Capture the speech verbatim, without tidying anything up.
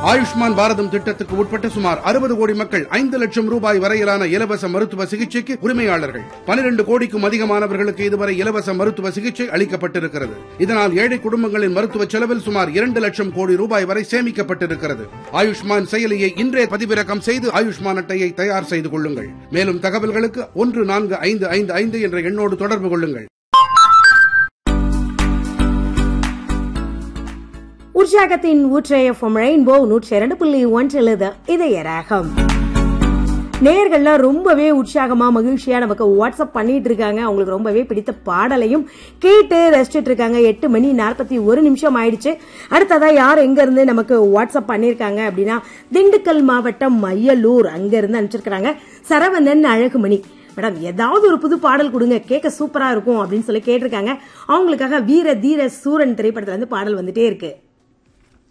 ஆயுஷ்மான் பாரதம் திட்டத்துக்கு உட்பட்ட சுமார் அறுபது கோடி மக்கள் ஐந்து லட்சம் ரூபாய் வரையிலான இலவச மருத்துவ சிகிச்சைக்கு உரிமையாளர்கள். பனிரெண்டு கோடிக்கும் அதிகமானவர்களுக்கு இதுவரை இலவச மருத்துவ சிகிச்சை அளிக்கப்பட்டிருக்கிறது. இதனால் ஏழை குடும்பங்களின் மருத்துவ செலவில் சுமார் இரண்டு லட்சம் கோடி ரூபாய் வரை சேமிக்கப்பட்டிருக்கிறது. ஆயுஷ்மான் செயலியை இன்றே பதிவிறக்கம் செய்து ஆயுஷ்மான் அட்டையை தயார் செய்து கொள்ளுங்கள். மேலும் தகவல்களுக்கு ஒன்று நான்கு ஐந்து ஐந்து ஐந்து என்ற எண்ணோடு தொடர்பு கொள்ளுங்கள். உற்சாகத்தின் ஊற்றை எஃப்எம் ரெயின்போ நூற்றி இரண்டு புள்ளி ஒன்றில் இதய ராகம். நேயர்கள்லாம் ரொம்பவே உற்சாகமா மகிழ்ச்சியா நமக்கு வாட்ஸ்அப் பண்ணிட்டு இருக்காங்க. அவங்களுக்கு ரொம்பவே பிடித்த பாடலையும் கேட்டு ரசிச்சுட்டு இருக்காங்க. எட்டு மணி நாற்பத்தி ஒரு நிமிஷம் ஆயிடுச்சு. அடுத்ததா யார் எங்க இருந்து நமக்கு வாட்ஸ்அப் பண்ணிருக்காங்க அப்படின்னா திண்டுக்கல் மாவட்டம் மையலூர் அங்க இருந்து அனுப்பிச்சிருக்காங்க சரவணன் அழகுமணி. மேடம் ஏதாவது ஒரு புது பாடல் கொடுங்க, கேட்க சூப்பரா இருக்கும் அப்படின்னு சொல்லி கேட்டிருக்காங்க. அவங்களுக்காக வீர தீர சூரன் திரைப்படத்துல இருந்து பாடல் வந்துட்டே இருக்கு.